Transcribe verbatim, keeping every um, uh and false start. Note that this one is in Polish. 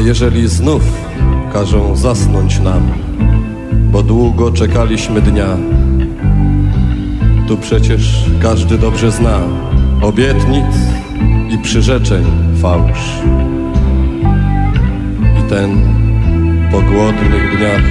jeżeli znów każą zasnąć nam, bo długo czekaliśmy dnia, tu przecież każdy dobrze zna obietnic i przyrzeczeń fałsz. I ten po głodnych dniach